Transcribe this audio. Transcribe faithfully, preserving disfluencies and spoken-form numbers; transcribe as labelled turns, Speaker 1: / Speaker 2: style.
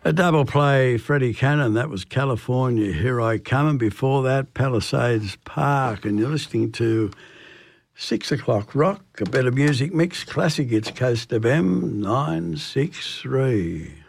Speaker 1: A double play, Freddie Cannon, that was California, Here I Come, and before that, Palisades Park, and you're listening to Six O'Clock Rock, a better music mix, classic, it's Coast F M nine six three.